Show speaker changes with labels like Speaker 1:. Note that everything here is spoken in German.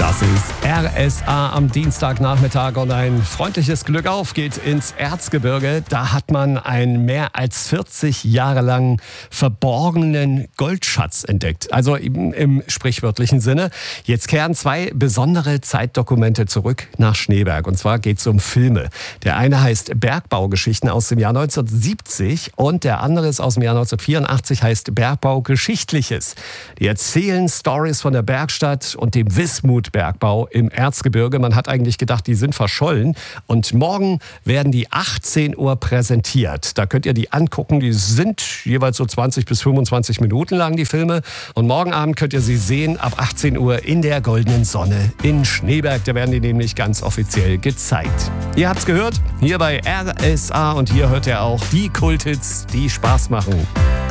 Speaker 1: Das ist RSA am Dienstagnachmittag und ein freundliches Glück auf geht ins Erzgebirge. Da hat man einen mehr als 40 Jahre lang verborgenen Goldschatz entdeckt. Also im sprichwörtlichen Sinne. Jetzt kehren zwei besondere Zeitdokumente zurück nach Schneeberg. Und zwar geht es um Filme. Der eine heißt Bergbaugeschichten aus dem Jahr 1970 und der andere ist aus dem Jahr 1984, heißt Bergbaugeschichtliches. Die erzählen Stories von der Bergstadt und dem Wismut-Bergbau im Erzgebirge. Man hat eigentlich gedacht, die sind verschollen. Und morgen werden die 18 Uhr präsentiert. Da könnt ihr die angucken. Die sind jeweils so 20 bis 25 Minuten lang, die Filme. Und morgen Abend könnt ihr sie sehen, ab 18 Uhr in der goldenen Sonne in Schneeberg. Da werden die nämlich ganz offiziell gezeigt. Ihr habt's gehört, hier bei RSA. Und hier hört ihr auch die Kulthits, die Spaß machen.